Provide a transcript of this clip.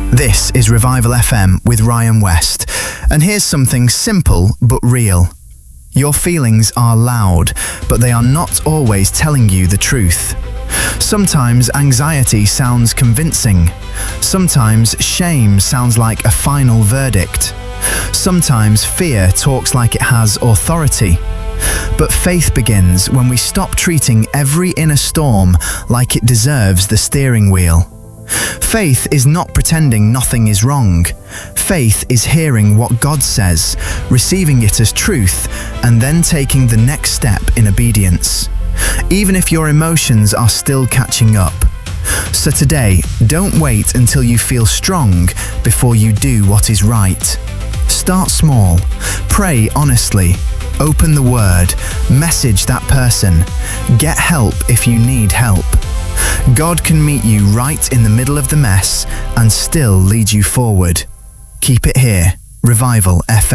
This is Revival FM with Ryan West, and here's something simple but real. Your feelings are loud, but they are not always telling you the truth. Sometimes anxiety sounds convincing. Sometimes shame sounds like a final verdict. Sometimes fear talks like it has authority. But faith begins when we stop treating every inner storm like it deserves the steering wheel. Faith is not pretending nothing is wrong. Faith is hearing what God says, receiving it as truth, and then taking the next step in obedience, even if your emotions are still catching up. So today, don't wait until you feel strong before you do what is right. Start small, pray honestly, open the word, message that person, get help if you need help. God can meet you right in the middle of the mess and still lead you forward. Keep it here, Revival FM.